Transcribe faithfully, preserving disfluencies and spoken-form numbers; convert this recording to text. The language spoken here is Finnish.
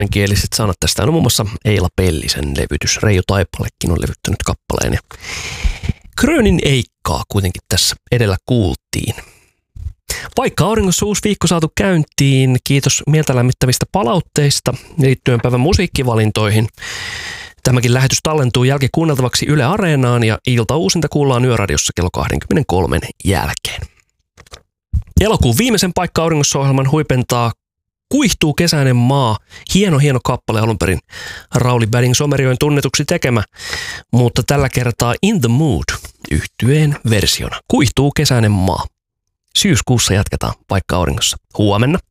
kieliset sanat. Tästä on muun muassa Eila Pellisen levytys. Reijo Taipalekin on levyttänyt kappaleen. Ja Krönin Eikkaa kuitenkin tässä edellä kuultiin. Vaikka auringossa uusi viikko saatu käyntiin, kiitos mieltä lämmittävistä palautteista liittyen päivän musiikkivalintoihin. Tämäkin lähetys tallentuu jälkikuunneltavaksi Yle Areenaan ja ilta uusinta kuullaan Yöradiossa kello kaksikymmentäkolme jälkeen. Elokuun viimeisen Paikka auringossa -ohjelman huipentaa Kuihtuu kesäinen maa. Hieno, hieno kappale alun perin Rauli Bading-Somerjoen tunnetuksi tekemä, mutta tällä kertaa In the Mood -yhtyeen versiona. Kuihtuu kesäinen maa. Syyskuussa jatketaan Paikka auringossa. Huomenna.